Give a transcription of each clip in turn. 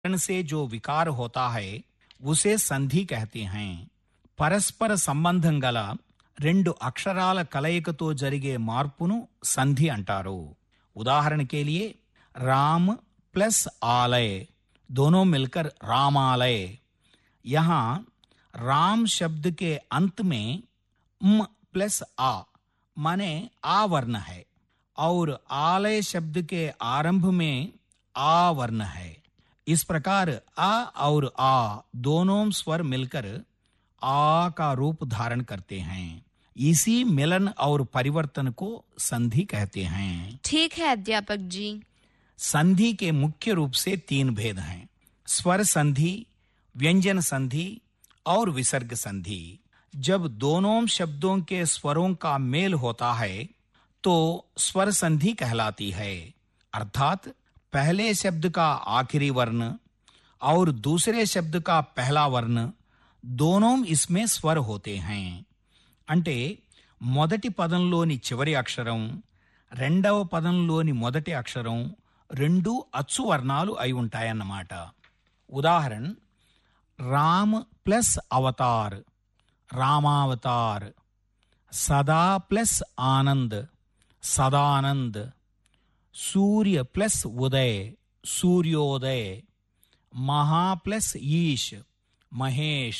से जो विकार होता है उसे సంధి कहते हैं. పరస్పర సంబంధం గల రెండు అక్షరాల కలయికతో జరిగే మార్పును సంధి అంటారు. उदाहरण के लिए राम प्लस आलय, दोनों मिलकर रामालय. यहाँ राम शब्द के अंत में म प्लस आ माने आ वर्ण है और आलय शब्द के आरंभ में आ वर्ण है. इस प्रकार आ और आ दोनों स्वर मिलकर आ का रूप धारण करते हैं. इसी मिलन और परिवर्तन को संधि कहते हैं. ठीक है अध्यापक जी. संधि के मुख्य रूप से 3 भेद हैं: स्वर संधि, व्यंजन संधि और विसर्ग संधि. जब दोनों शब्दों के स्वरों का मेल होता है तो स्वर संधि कहलाती है. अर्थात पहले शब्द का आखिरी वर्ण और दूसरे शब्द का पहला वर्ण दोनों इसमें स्वर होते हैं. అంటే మొదటి పదంలోని చివరి అక్షరం, రెండవ పదంలోని మొదటి అక్షరం రెండు అచ్చు వర్ణాలు అయి ఉంటాయన్నమాట. ఉదాహరణ రామ్ ప్లస్ అవతార్, రామావతార్. సదా ప్లస్ ఆనంద్, సదానంద్. సూర్య ప్లస్ ఉదయ్, सूर्योदय. महा प्लस ईश, महेश.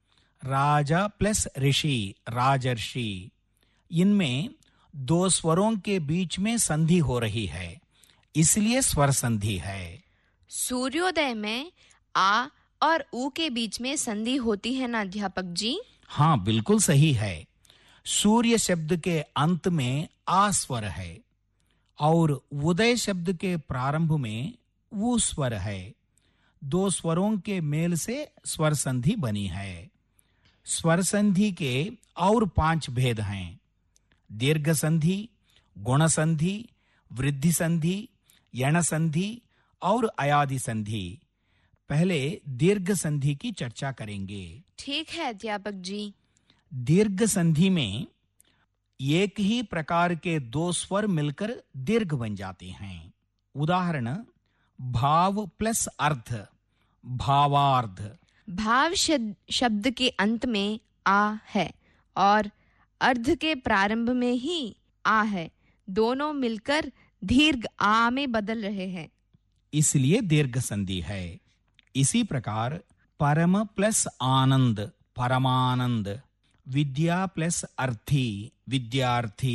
राजा प्लस ऋषि, राजर्षि. इनमें 2 स्वरों के बीच में संधि हो रही है, इसलिए स्वर संधि है. सूर्योदय में आ और ऊ के बीच में संधि होती है ना अध्यापक जी? हाँ, बिल्कुल सही है. सूर्य शब्द के अंत में आ स्वर है और उदय शब्द के प्रारंभ में वो स्वर है. 2 स्वरों के मेल से स्वर संधि बनी है. स्वर संधि के और 5 भेद हैं: दीर्घ संधि, गुण संधि, वृद्धि संधि, यण संधि और अयादि संधि. पहले दीर्घ संधि की चर्चा करेंगे. ठीक है अध्यापक जी. दीर्घ संधि में एक ही प्रकार के 2 स्वर मिलकर दीर्घ बन जाते हैं. उदाहरण भाव प्लस अर्थ, भावार्थ. भाव शब्द के अंत में आ है और अर्ध के प्रारंभ में ही आ है. दोनों मिलकर दीर्घ आ में बदल रहे हैं, इसलिए दीर्घ संधि है. इसी प्रकार परम प्लस आनंद, परमानंद. विद्या प्लस अर्थी, विद्यार्थी.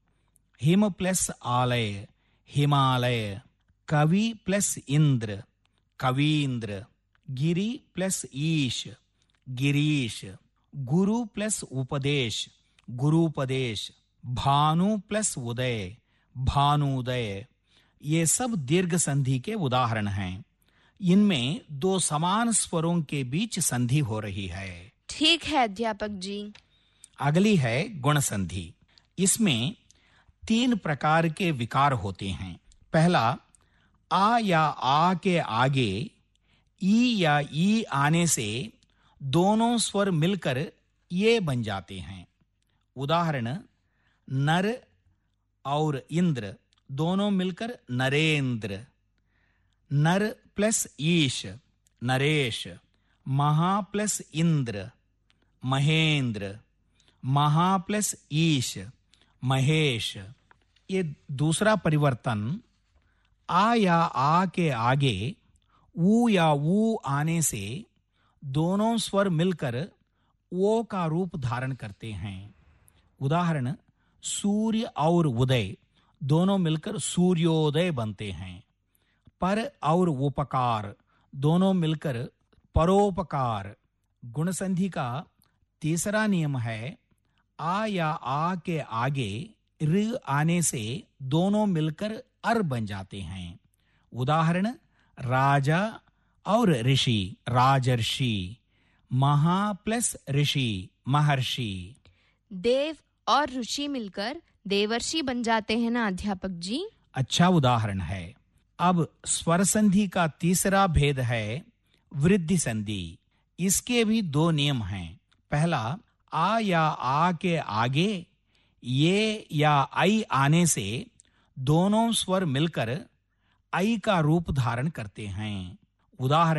हिम प्लस आलय, हिमालय. कवि प्लस इंद्र, कवींद्र. गिरि प्लस ईश, गिरीश. गुरु प्लस उपदेश, गुरुपदेश. भानु प्लस उदय, भानुदय. ये सब दीर्घ संधि के उदाहरण हैं. इनमें 2 समान स्वरों के बीच संधि हो रही है. ठीक है अध्यापक जी. अगली है गुण संधि. इसमें 3 प्रकार के विकार होते हैं. पहला, आ या आ के आगे ई या ई आने से दोनों स्वर मिलकर ये बन जाते हैं. उदाहरण नर और इंद्र, दोनों मिलकर नरेंद्र. नर प्लस ईश, नरेश. महा प्लस इंद्र, महेंद्र. महा प्लस ईश, महेश. ये दूसरा परिवर्तन आ या आ के आगे ऊ या ऊ आने से दोनों स्वर मिलकर ओ का रूप धारण करते हैं. उदाहरण सूर्य और उदय दोनों मिलकर सूर्योदय बनते हैं. पर और उपकार दोनों मिलकर परोपकार. गुण संधि का तीसरा नियम है आ या आ के आगे ऋ आने से दोनों मिलकर अर बन जाते हैं. उदाहरण राजा और ऋषि, राजर्षि. महा प्लस ऋषि, महर्षि. देव और ऋषि मिलकर देवर्षि बन जाते हैं ना अध्यापक जी? अच्छा उदाहरण है. अब स्वर संधि का तीसरा भेद है वृद्धि संधि. इसके भी 2 नियम हैं. पहला, आ या आ के आगे ये या आई आने से दोनों स्वर मिलकर आई का रूप धारण करते हैं. उदाहरण